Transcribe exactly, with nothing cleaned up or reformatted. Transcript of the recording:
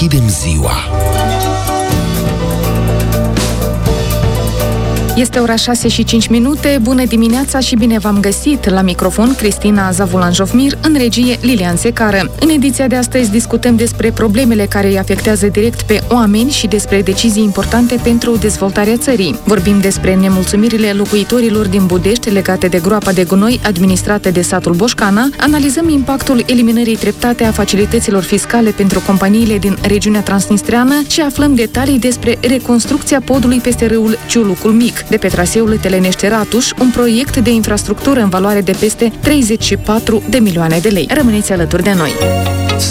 deschidem ziua. Este ora șase și cinci minute. Bună dimineața și bine v-am găsit! La microfon, Cristina Zavulan-Jofmir, în regie Lilian Secară. În ediția de astăzi discutăm despre problemele care îi afectează direct pe oameni și despre decizii importante pentru dezvoltarea țării. Vorbim despre nemulțumirile locuitorilor din Budești legate de groapa de gunoi administrată de satul Boșcana, analizăm impactul eliminării treptate a facilităților fiscale pentru companiile din regiunea transnistreană și aflăm detalii despre reconstrucția podului peste râul Ciulucul Mic, de pe traseul Telenești-Ratuș, un proiect de infrastructură în valoare de peste treizeci și patru de milioane de lei. Rămâneți alături de noi!